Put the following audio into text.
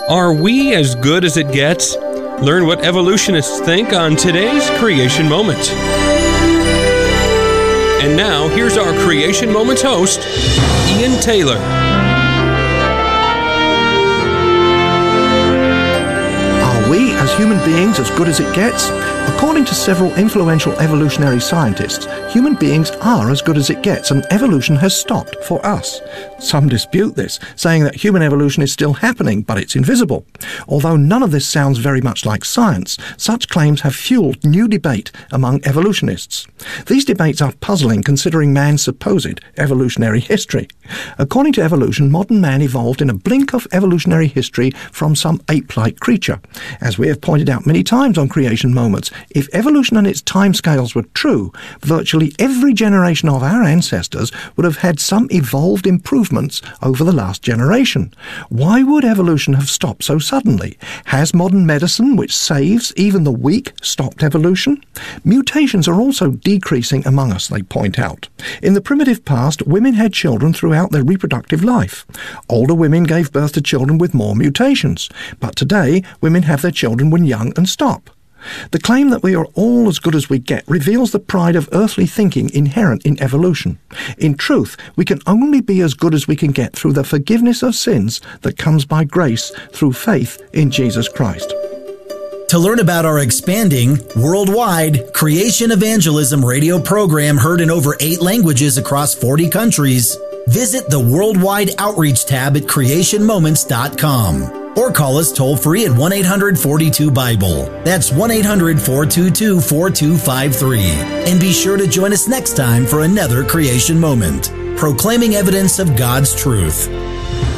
Are we as good as it gets? Learn what evolutionists think on today's Creation Moment. And now, here's our Creation Moments host, Ian Taylor. Are we, as human beings, as good as it gets? According to several influential evolutionary scientists, human beings are as good as it gets, and evolution has stopped for us. Some dispute this, saying that human evolution is still happening, but it's invisible. Although none of this sounds very much like science, such claims have fueled new debate among evolutionists. These debates are puzzling considering man's supposed evolutionary history. According to evolution, modern man evolved in a blink of evolutionary history from some ape-like creature. As we have pointed out many times on Creation Moments, if evolution and its timescales were true, virtually every generation of our ancestors would have had some evolved improvements over the last generation. Why would evolution have stopped so suddenly? Has modern medicine, which saves even the weak, stopped evolution? Mutations are also decreasing among us, they point out. In the primitive past, women had children throughout their reproductive life. Older women gave birth to children with more mutations. But today, women have their children when young and stop. The claim that we are all as good as we get reveals the pride of earthly thinking inherent in evolution. In truth, we can only be as good as we can get through the forgiveness of sins that comes by grace through faith in Jesus Christ. To learn about our expanding, worldwide, Creation Evangelism radio program heard in over 8 languages across 40 countries, visit the Worldwide Outreach tab at creationmoments.com. Or call us toll-free at 1-800-42-BIBLE. That's 1-800-422-4253. And be sure to join us next time for another Creation Moment, proclaiming evidence of God's truth.